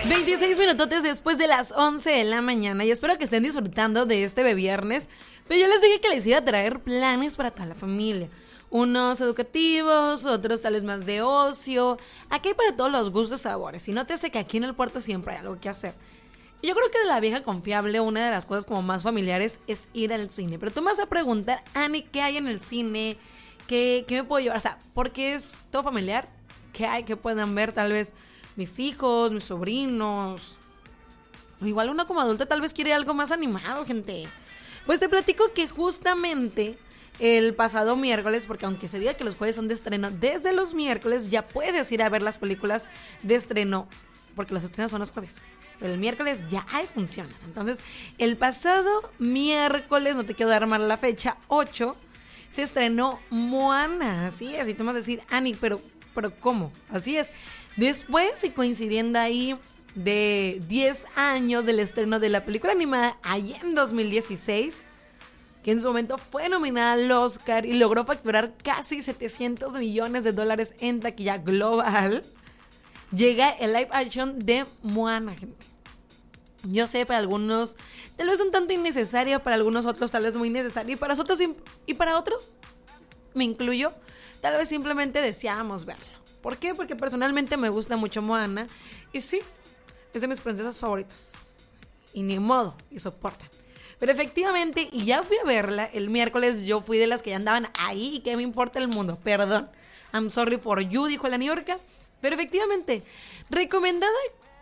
26 minutotes después de las 11 de la mañana y espero que estén disfrutando de este viernes. Pero yo les dije que les iba a traer planes para toda la familia. Unos educativos, otros tal vez más de ocio. Aquí hay para todos los gustos y sabores. Y nótese que aquí en el puerto siempre hay algo que hacer. Y yo creo que de la vieja confiable, una de las cosas como más familiares es ir al cine. Pero tú me vas a preguntar, Ani, ¿qué hay en el cine? ¿Qué me puedo llevar? O sea, porque es todo familiar. ¿Qué hay que puedan ver tal vez mis hijos, mis sobrinos? O igual uno como adulto tal vez quiere algo más animado, gente. Pues te platico que justamente el pasado miércoles, porque aunque se diga que los jueves son de estreno, desde los miércoles ya puedes ir a ver las películas de estreno, porque los estrenos son los jueves. Pero el miércoles ya hay funciones. Entonces, el pasado miércoles, no te quiero dar mal la fecha, 8, se estrenó Moana. Así es, y tú me vas a decir, Ani, pero ¿cómo? Así es. Después, y coincidiendo ahí de 10 años del estreno de la película animada, allá en 2016, que en su momento fue nominada al Oscar y logró facturar casi $700 millones en taquilla global, llega el live action de Moana, gente. Yo sé, para algunos tal vez un tanto innecesario, para algunos otros tal vez muy necesario, y para otros, me incluyo, tal vez simplemente deseábamos verlo. ¿Por qué? Porque personalmente me gusta mucho Moana, y sí, es de mis princesas favoritas. Y ni modo, y soportan. Pero efectivamente, y ya fui a verla, el miércoles yo fui de las que ya andaban ahí, y que me importa el mundo, perdón. I'm sorry for you, dijo la Niurka. Pero efectivamente, recomendada.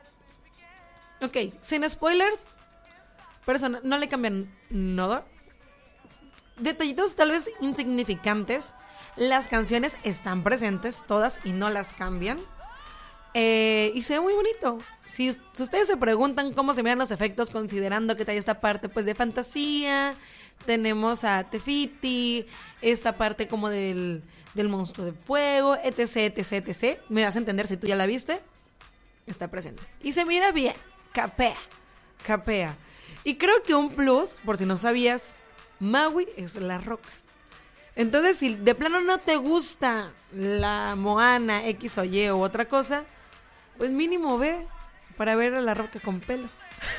Ok, sin spoilers, pero no le cambian nada. Detallitos tal vez insignificantes. Las canciones están presentes, todas, y no las cambian. Y se ve muy bonito. Si ustedes se preguntan cómo se miran los efectos, considerando que hay esta parte pues de fantasía, tenemos a Te-Fiti, esta parte como del monstruo de fuego, etc, etc, etc. Me vas a entender si tú ya la viste. Está presente. Y se mira bien. Capea. Y creo que un plus, por si no sabías, Maui es la Roca. Entonces, si de plano no te gusta la Moana X o Y o otra cosa, pues mínimo ve para ver a la Roca con pelo.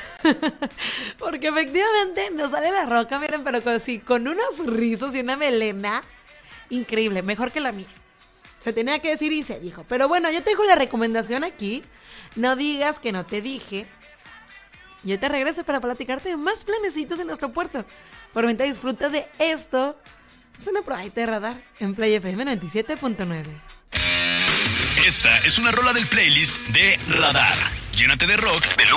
Porque efectivamente nos sale la Roca, miren, pero con unos rizos y una melena increíble, mejor que la mía. Se tenía que decir y se dijo. Pero bueno, yo te dejo la recomendación aquí. No digas que no te dije. Yo te regreso para platicarte de más planecitos en nuestro puerto. Por mientras disfruta de esto. Es una probadita de radar en Play FM 97.9. Esta es una rola del playlist de Radar. Llénate de rock de lunes